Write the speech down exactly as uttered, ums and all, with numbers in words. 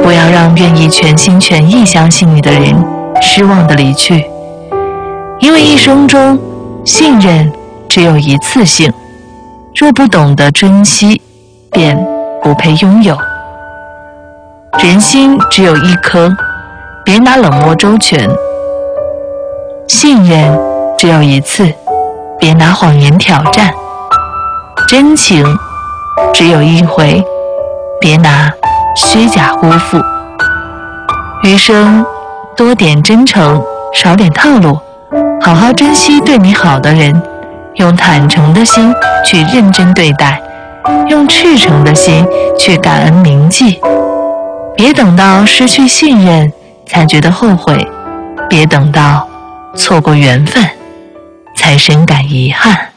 不要让愿意全心全意相信你的人失望地离去，因为一生中信任只有一次性，若不懂得珍惜，便不配拥有。人心只有一颗，别拿冷漠周全。信任只有一次，别拿谎言挑战。真情只有一回，别拿虚假辜负。余生多点真诚，少点套路，好好珍惜对你好的人，用坦诚的心去认真对待，用赤诚的心去感恩铭记。别等到失去信任才觉得后悔，别等到错过缘分才深感遗憾。